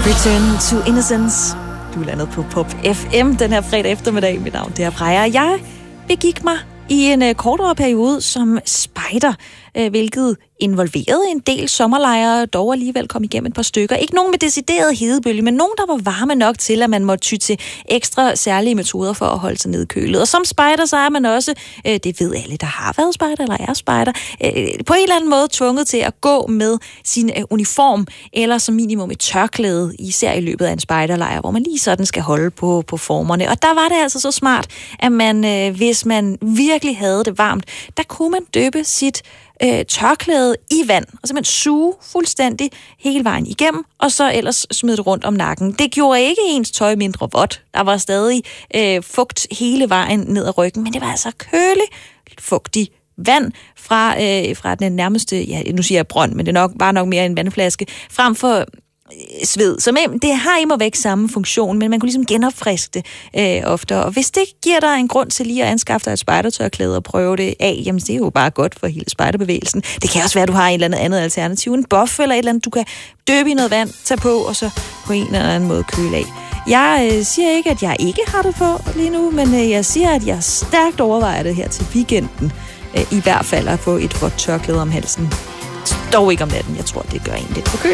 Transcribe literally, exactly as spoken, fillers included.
Return to Innocence. Du er landet på Pop F M den her fredag eftermiddag. Mit navn det er Freja. Jeg begik mig i en uh, kortere periode som spejder, uh, hvilket involverede en del sommerlejre, dog alligevel kom igennem et par stykker. Ikke nogen med decideret hedebølge, men nogen, der var varme nok til, at man måtte ty til ekstra særlige metoder for at holde sig nedkølet. Og som spejder, så er man også, uh, det ved alle, der har været spejder eller er spejder, uh, på en eller anden måde tvunget til at gå med sin uh, uniform, eller som minimum et tørklæde, især i løbet af en spejderlejr, hvor man lige sådan skal holde på, på formerne. Og der var det altså så smart, at man, uh, hvis man virkelig havde det varmt, der kunne man døbe sit øh, tørklæde i vand, og simpelthen suge fuldstændig hele vejen igennem, og så ellers smide det rundt om nakken. Det gjorde ikke ens tøj mindre vådt. Der var stadig øh, fugt hele vejen ned ad ryggen, men det var altså kølig, fugtig vand fra, øh, fra den nærmeste, ja, nu siger jeg brønd, men det nok, var nok mere en vandflaske, frem for sved. Så det har immer væk samme funktion, men man kunne ligesom genopfriske det øh, ofte. Og hvis det giver dig en grund til lige at anskaffe dig et spejdertørklæde og prøve det af, jamen det er jo bare godt for hele spejderbevægelsen. Det kan også være, at du har et eller andet andet alternativ, en buff eller et eller andet, du kan døbe i noget vand, tage på, og så på en eller anden måde køle af. Jeg øh, siger ikke, at jeg ikke har det på lige nu, men øh, jeg siger, at jeg stærkt overvejer det her til weekenden. Øh, I hvert fald at få et vådt tørklæde om halsen. Dog ikke om natten. Jeg tror, det gør en lidt forkølet.